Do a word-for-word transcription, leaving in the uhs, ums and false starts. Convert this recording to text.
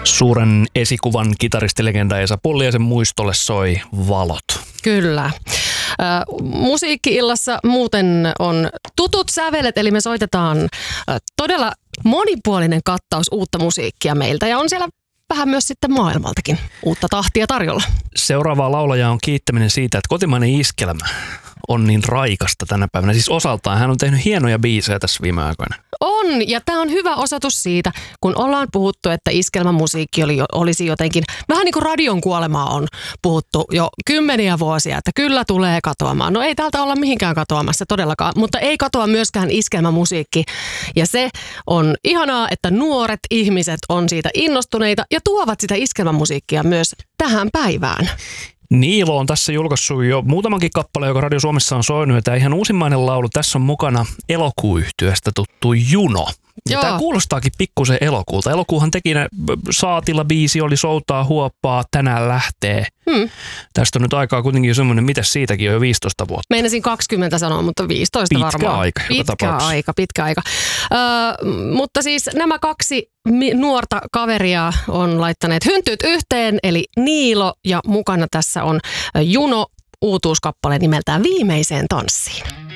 Suuren esikuvan kitaristilegenda Esa Pulliaisen muistolle soi Valot. Kyllä. Äh, musiikki-illassa muuten on tutut sävelet, eli me soitetaan äh, todella monipuolinen kattaus uutta musiikkia meiltä ja on siellä vähän myös sitten maailmaltakin uutta tahtia tarjolla. Seuraava laulaja on kiittäminen siitä, että kotimainen iskelmä on niin raikasta tänä päivänä. Siis osaltaan hän on tehnyt hienoja biisejä tässä viime aikoina. On, ja tämä on hyvä osoitus siitä, kun ollaan puhuttu, että iskelmämusiikki oli, olisi jotenkin, vähän niin kuin radion kuolemaa on puhuttu jo kymmeniä vuosia, että kyllä tulee katoamaan. No ei täältä olla mihinkään katoamassa todellakaan, mutta ei katoa myöskään iskelmämusiikki. Ja se on ihanaa, että nuoret ihmiset on siitä innostuneita ja tuovat sitä iskelmämusiikkia myös tähän päivään. Niilo on tässä julkaissut jo muutamankin kappale, joka Radio Suomessa on soinut. Ja tämä ihan uusimmainen laulu, tässä on mukana Elokuuyhtyeestä tuttu Juno. Ja tämä kuulostaakin pikkusen Elokuulta. Elokuuhan teki ne Saatilla biisi, oli Soutaa huoppaa, tänään lähtee. Hmm. Tästä on nyt aikaa kuitenkin jo semmoinen, mitä siitäkin on jo viisitoista vuotta. Meinasin kaksikymmentä sanoa, mutta viisitoista pitkä varmaan. Aika, pitkä aika, pitkä aika. Ö, mutta siis nämä kaksi mi- nuorta kaveria on laittaneet hynttyyt yhteen, eli Niilo ja mukana tässä on Juno, uutuuskappale nimeltään Viimeiseen tanssiin.